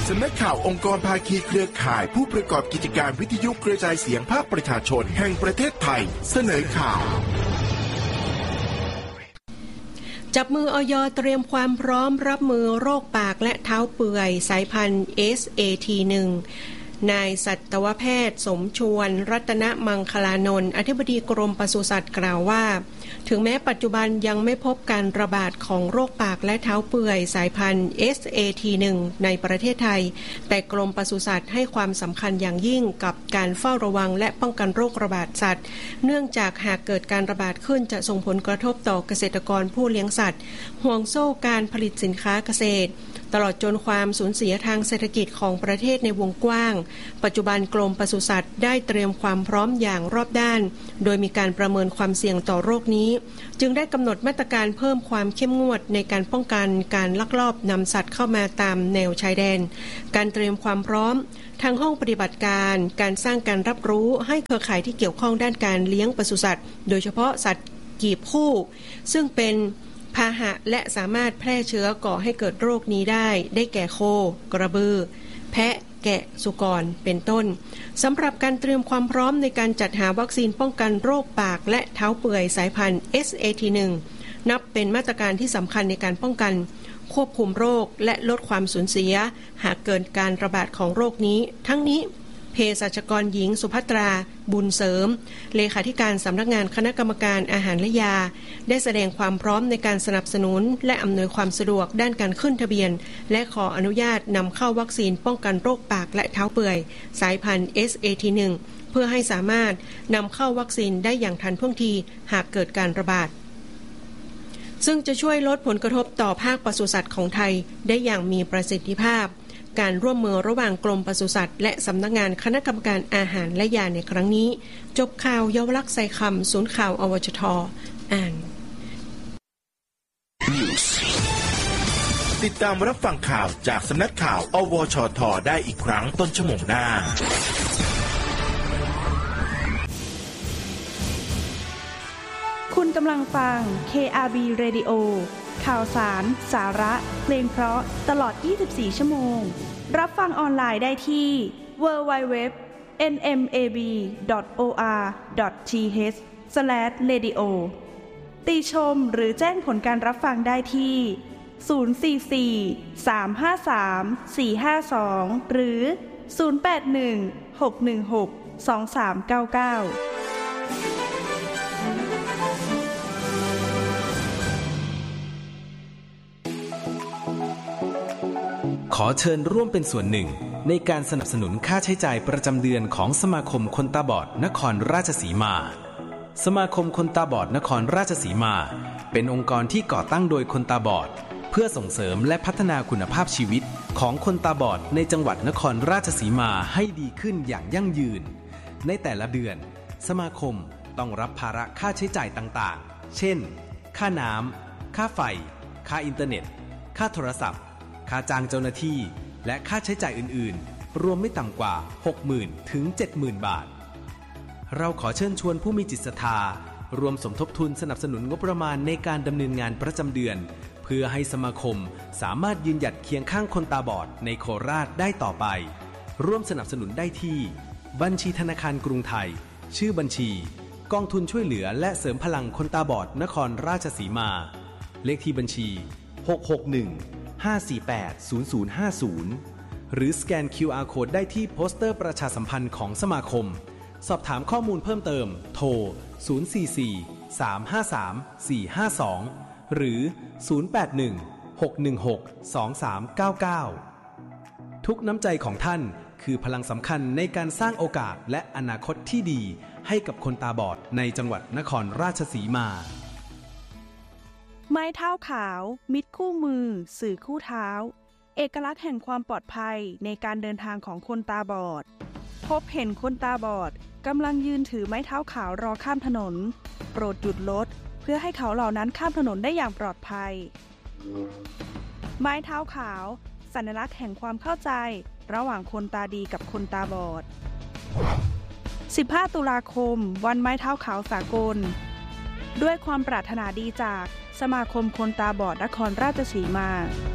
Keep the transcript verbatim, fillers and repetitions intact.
สำนักข่าวองค์กรภาคีเครือข่ายผู้ประกอบกิจการวิทยุกระจายเสียงภาคประชาชนแห่งประเทศไทยเสนอข่าวจับมืออย.เตรียมความพร้อมรับมือโรคปากและเท้าเปื่อยสายพันธุ์ เอส เอ ที หนึ่ง นายสัตวแพทย์สมชวนรัตนมังคลานนท์อธิบดีกรมปศุสัตว์กล่าวว่าถึงแม้ปัจจุบันยังไม่พบการระบาดของโรคปากและเท้าเปื่อยสายพันธุ์ เอส เอ ที หนึ่ง ในประเทศไทยแต่กรมปศุสัตว์ให้ความสำคัญอย่างยิ่งกับการเฝ้าระวังและป้องกันโรคระบาดสัตว์เนื่องจากหากเกิดการระบาดขึ้นจะส่งผลกระทบต่อเกษตรกรผู้เลี้ยงสัตว์ห่วงโซ่การผลิตสินค้าเกษตรตลอดจนความสูญเสียทางเศรษฐกิจของประเทศในวงกว้างปัจจุบันกรมปศุสัตว์ได้เตรียมความพร้อมอย่างรอบด้านโดยมีการประเมินความเสี่ยงต่อโรคนี้จึงได้กำหนดมาตรการเพิ่มความเข้มงวดในการป้องกันการลักลอบนำสัตว์เข้ามาตามแนวชายแดนการเตรียมความพร้อมทางห้องปฏิบัติการการสร้างการรับรู้ให้เครือข่ายที่เกี่ยวข้องด้านการเลี้ยงปศุสัตว์โดยเฉพาะสัตว์กีบคู่ซึ่งเป็นพาหะและสามารถแพร่เชื้อก่อให้เกิดโรคนี้ได้ได้แก่โคกระบือแพะแกะสุกรเป็นต้นสำหรับการเตรียมความพร้อมในการจัดหาวัคซีนป้องกันโรคปากและเท้าเปื่อยสายพันธุ์ เอส เอ ที หนึ่ง นับเป็นมาตรการที่สำคัญในการป้องกันควบคุมโรคและลดความสูญเสียหากเกิดการระบาดของโรคนี้ทั้งนี้เภสัชกรหญิงสุภัตราบุญเสริมเลขาธิการสำนักงานคณะกรรมการอาหารและยาได้แสดงความพร้อมในการสนับสนุนและอำนวยความสะดวกด้านการขึ้นทะเบียนและขออนุญาตนำเข้าวัคซีนป้องกันโรคปากและเท้าเปื่อยสายพันธุ์ เอส เอ ที หนึ่ง เพื่อให้สามารถนำเข้าวัคซีนได้อย่างทันท่วงทีหากเกิดการระบาดซึ่งจะช่วยลดผลกระทบต่อภาคปศุสัตว์ของไทยได้อย่างมีประสิทธิภาพการร่วมมือระหว่างกรมปศุสัตว์และสำนักงานคณะกรรมการอาหารและยาในครั้งนี้จบข่าวเยาวลักษณ์ใส่คำศูนย์ข่าวอวชท.อ่านติดตามรับฟังข่าวจากสำนักข่าวอวชท.ได้อีกครั้งต้นชั่วโมงหน้าคุณกำลังฟัง เค อาร์ บี Radio ข่าวสารสาระเพลงเพราะตลอดยี่สิบสี่ชั่วโมงรับฟังออนไลน์ได้ที่ ดับเบิลยู ดับเบิลยู ดับเบิลยู ดอท เอ็น เอ็ม เอ บี ดอท โอ อาร์ ดอท ที เอช สแลช เรดิโอ ติชมหรือแจ้งผลการรับฟังได้ที่ศูนย์ สี่ สี่ สาม ห้า สาม สี่ ห้า สองหรือศูนย์ แปด หนึ่ง หก หนึ่ง หก สอง สาม เก้า เก้าขอเชิญร่วมเป็นส่วนหนึ่งในการสนับสนุนค่าใช้จ่ายประจำเดือนของสมาคมคนตาบอดนครราชสีมาสมาคมคนตาบอดนครราชสีมาเป็นองค์กรที่ก่อตั้งโดยคนตาบอดเพื่อส่งเสริมและพัฒนาคุณภาพชีวิตของคนตาบอดในจังหวัดนครราชสีมาให้ดีขึ้นอย่างยั่งยืนในแต่ละเดือนสมาคมต้องรับภาระค่าใช้จ่ายต่างๆเช่นค่าน้ำค่าไฟค่าอินเทอร์เน็ตค่าโทรศัพท์ค่าจ้างเจ้าหน้าที่และค่าใช้จ่ายอื่นๆรวมไม่ต่ำกว่า หกหมื่น ถึง เจ็ดหมื่น บาทเราขอเชิญชวนผู้มีจิตศรัทธารวมสมทบทุนสนับสนุนงบประมาณในการดำเนินงานประจำเดือนเพื่อให้สมาคมสามารถยืนหยัดเคียงข้างคนตาบอดในโคราชได้ต่อไปร่วมสนับสนุนได้ที่บัญชีธนาคารกรุงไทยชื่อบัญชีกองทุนช่วยเหลือและเสริมพลังคนตาบอดนครราชสีมาเลขที่บัญชีหก หก หนึ่ง ห้า สี่ แปด ศูนย์ ศูนย์ ห้า ศูนย์หรือสแกน คิว อาร์ Code ได้ที่โปสเตอร์ประชาสัมพันธ์ของสมาคมสอบถามข้อมูลเพิ่มเติมโทรศูนย์ สี่ สี่ สาม ห้า สาม สี่ ห้า สองหรือศูนย์ แปด หนึ่ง หก หนึ่ง หก สอง สาม เก้า เก้าทุกน้ำใจของท่านคือพลังสำคัญในการสร้างโอกาสและอนาคตที่ดีให้กับคนตาบอดในจังหวัดนครราชสีมาไม้เท้าขาวมิตรคู่มือสื่อคู่เท้าเอกลักษณ์แห่งความปลอดภัยในการเดินทางของคนตาบอดพบเห็นคนตาบอดกำลังยืนถือไม้เท้าขาวรอข้ามถนนโปรดหยุดรถเพื่อให้เขาเหล่านั้นข้ามถนนได้อย่างปลอดภัยไม้เท้าขาวสัญลักษณ์แห่งความเข้าใจระหว่างคนตาดีกับคนตาบอดสิบห้าตุลาคมวันไม้เท้าขาวสากลด้วยความปรารถนาดีจากสมาคมคนตาบอดนครราชสีมา